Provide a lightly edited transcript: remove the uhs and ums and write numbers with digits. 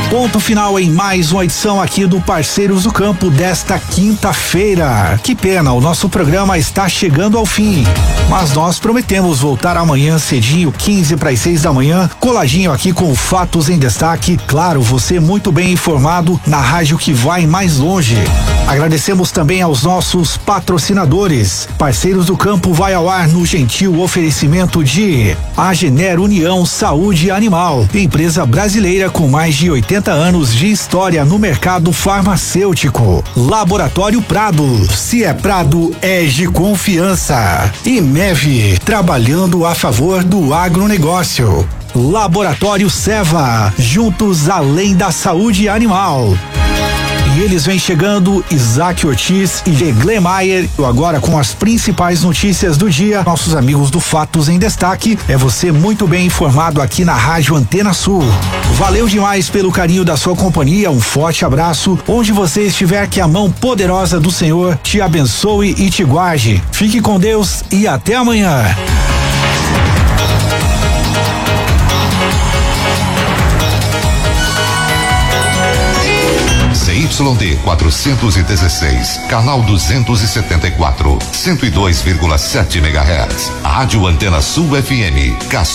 Ponto final em mais uma edição aqui do Parceiros do Campo desta quinta-feira. Que pena, o nosso programa está chegando ao fim, mas nós prometemos voltar amanhã cedinho, 15 para as 6 da manhã, coladinho aqui com Fatos em Destaque. Claro, você muito bem informado na rádio que vai mais longe. Agradecemos também aos nossos patrocinadores. Parceiros do Campo vai ao ar no gentil oferecimento de Agener União Saúde Animal, empresa brasileira com mais de 80 anos de história no mercado farmacêutico. Laboratório Prado, se é Prado é de confiança. E MEV, trabalhando a favor do agronegócio. Laboratório Seva, juntos além da saúde animal. E eles vêm chegando, Isaac Ortiz e Glemeyer, agora com as principais notícias do dia. Nossos amigos do Fatos em Destaque, é você muito bem informado aqui na Rádio Antena Sul. Valeu demais pelo carinho da sua companhia, um forte abraço. Onde você estiver, que a mão poderosa do Senhor te abençoe e te guarde. Fique com Deus e até amanhã. CYD 416, canal 274, 102,7 MHz. Rádio Antena Sul FM, Castro.